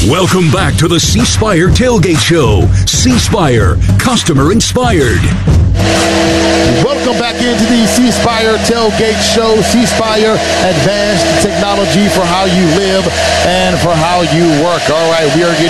Welcome back to the C Spire Tailgate Show. C Spire, customer inspired. Welcome back into the C Spire Tailgate Show. C Spire, advanced technology for how you live and for how you work. All right, we are getting